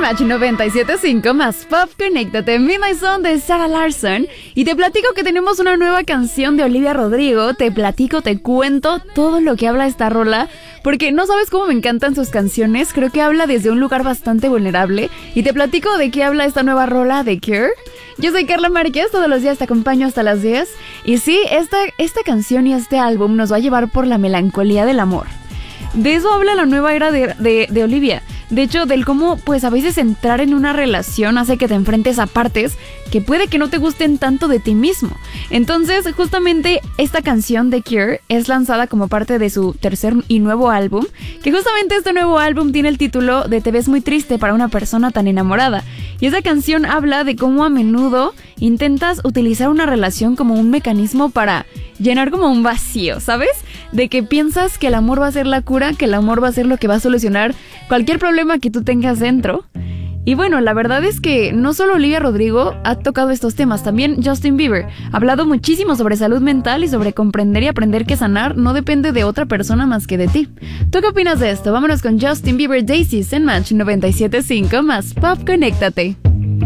Match 97.5 más Pop, conéctate. Midnight Sun de Sarah Larsson. Y te platico que tenemos una nueva canción de Olivia Rodrigo. Te platico, te cuento todo lo que habla esta rola, porque no sabes cómo me encantan sus canciones. Creo que habla desde un lugar bastante vulnerable. Y te platico de qué habla esta nueva rola de Cure. Yo soy Carla Márquez, todos los días te acompaño hasta las 10. Y sí, esta canción y este álbum nos va a llevar por la melancolía del amor. De eso habla la nueva era de Olivia. De hecho, del cómo, pues a veces entrar en una relación hace que te enfrentes a partes que puede que no te gusten tanto de ti mismo. Entonces, justamente esta canción de Cure es lanzada como parte de su tercer y nuevo álbum, que justamente este nuevo álbum tiene el título de Te ves muy triste para una persona tan enamorada. Y esa canción habla de cómo a menudo intentas utilizar una relación como un mecanismo para llenar como un vacío, ¿sabes? De que piensas que el amor va a ser la cura, que el amor va a ser lo que va a solucionar cualquier problema que tú tengas dentro. Y bueno, la verdad es que no solo Olivia Rodrigo ha tocado estos temas, también Justin Bieber ha hablado muchísimo sobre salud mental y sobre comprender y aprender que sanar no depende de otra persona más que de ti. ¿Tú qué opinas de esto? Vámonos con Justin Bieber, Daisies en Match 97.5 más Pop, conéctate.